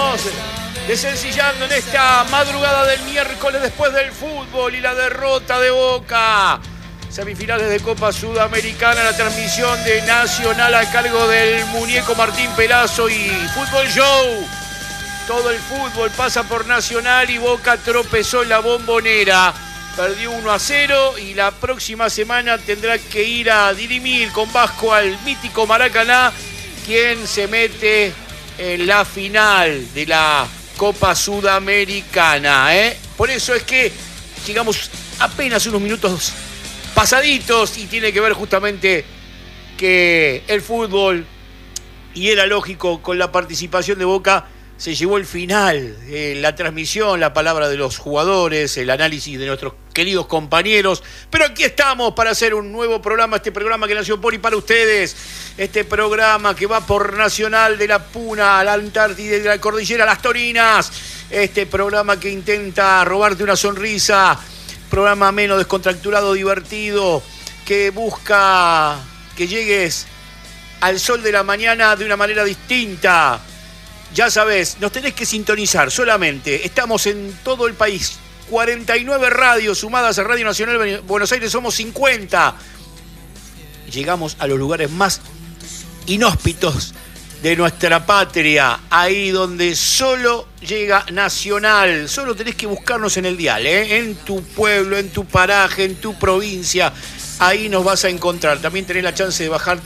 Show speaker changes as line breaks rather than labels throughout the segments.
estamos desencillando en esta madrugada del miércoles después del fútbol y la derrota de Boca. Semifinales de Copa Sudamericana, la transmisión de Nacional a cargo del muñeco Martín Pelazo y Fútbol Show. Todo el fútbol pasa por Nacional y Boca tropezó en la Bombonera. Perdió 1-0 y la próxima semana tendrá que ir a dirimir con Vasco al mítico Maracaná, quien se mete en la final de la Copa Sudamericana. Por eso es que llegamos apenas unos minutos pasaditos y tiene que ver justamente que el fútbol, y era lógico, con la participación de Boca se llevó el final, la transmisión, la palabra de los jugadores, el análisis de nuestros queridos compañeros. Pero aquí estamos para hacer un nuevo programa, este programa que nació por y para ustedes, este programa que va por Nacional de la Puna a la Antártida, de la Cordillera a las Torinas, este programa que intenta robarte una sonrisa, programa menos descontracturado, divertido, que busca que llegues al sol de la mañana de una manera distinta. Ya sabés, nos tenés que sintonizar solamente. Estamos en todo el país. 49 radios sumadas a Radio Nacional Buenos Aires, somos 50. Llegamos a los lugares más inhóspitos de nuestra patria, ahí donde solo llega Nacional. Solo tenés que buscarnos en el dial, en tu pueblo, en tu paraje, en tu provincia. Ahí nos vas a encontrar. También tenés la chance de bajar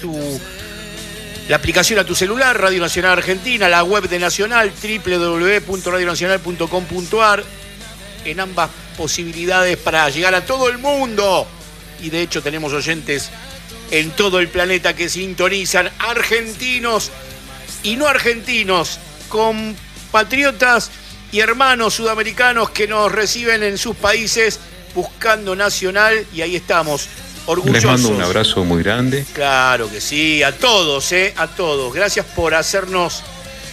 la aplicación a tu celular, Radio Nacional Argentina, la web de Nacional, www.radionacional.com.ar, en ambas posibilidades para llegar a todo el mundo. Y de hecho tenemos oyentes en todo el planeta que sintonizan, argentinos y no argentinos, compatriotas y hermanos sudamericanos que nos reciben en sus países buscando Nacional, y ahí estamos. Orgullosos.
Les mando un abrazo muy grande.
Claro que sí, a todos, a todos. Gracias por hacernos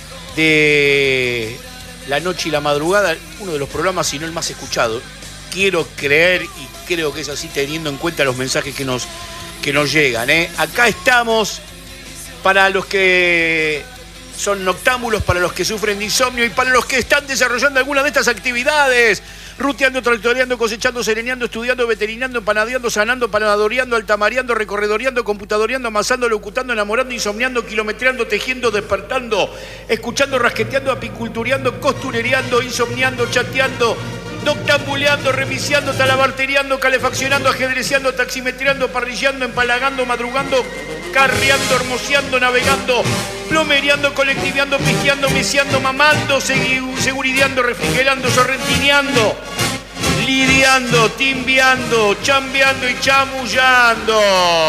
de la noche y la madrugada uno de los programas, si no el más escuchado. Quiero creer y creo que es así, teniendo en cuenta los mensajes que nos llegan. Acá estamos para los que son noctámbulos, para los que sufren de insomnio y para los que están desarrollando alguna de estas actividades. Ruteando, tractoreando, cosechando, sereneando, estudiando, veterinando, panadeando, sanando, panadoreando, altamareando, recorredoreando, computadoreando, amasando, locutando, enamorando, insomniando, kilometreando, tejiendo, despertando, escuchando, rasqueteando, apicultureando, costurereando, insomniando, chateando, noctambuleando, remisiando, talabarteriando, calefaccionando, ajedreceando, taximetreando, parrillando, empalagando, madrugando, carreando, hermoseando, navegando, plomereando, colectiveando, pisteando, meciando, mamando, segurideando, refrigerando, sorrentineando, lidiando, timbiando, chambeando y chamullando.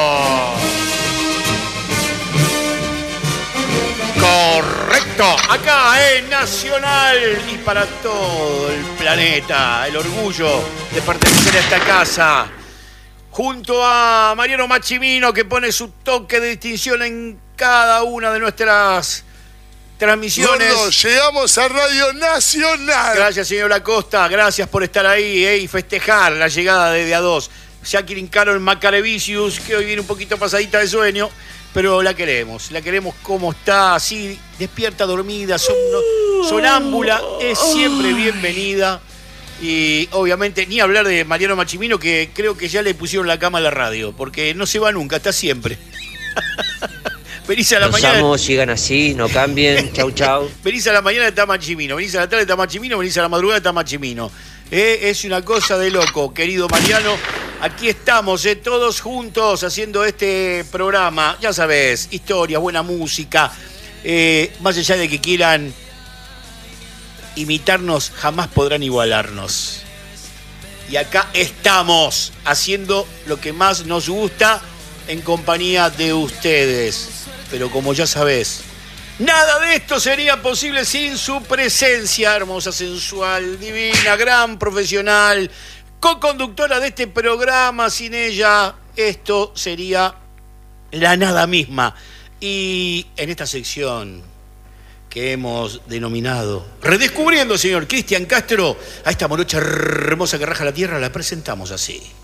Correcto, acá en Nacional y para todo el planeta, el orgullo de pertenecer a esta casa, junto a Mariano Machimino, que pone su toque de distinción en cada una de nuestras transmisiones.
Gordo, llegamos a Radio Nacional.
Gracias, señor Acosta, gracias por estar ahí y festejar la llegada de A2. Jacqueline Carol Macarevicius, que hoy viene un poquito pasadita de sueño, pero la queremos como está, así, despierta, dormida, sonámbula, es siempre bienvenida. Y obviamente, ni hablar de Mariano Machimino, que creo que ya le pusieron la cama a la radio, porque no se va nunca, está siempre. Venís a la mañana.
Los amos, sigan así, no cambien, chau chau.
Venís a la mañana, está Machimino, venís a la tarde, está Machimino, venís a la madrugada, está Machimino. Es una cosa de loco, querido Mariano. Aquí estamos, todos juntos haciendo este programa. Ya sabés, historias, buena música. Más allá de que quieran imitarnos, jamás podrán igualarnos. Y acá estamos, haciendo lo que más nos gusta en compañía de ustedes. Pero como ya sabés, nada de esto sería posible sin su presencia. Hermosa, sensual, divina, gran profesional, co-conductora de este programa. Sin ella, esto sería la nada misma. Y en esta sección que hemos denominado Redescubriendo, señor Cristian Castro, a esta morocha hermosa que raja la tierra, la presentamos así.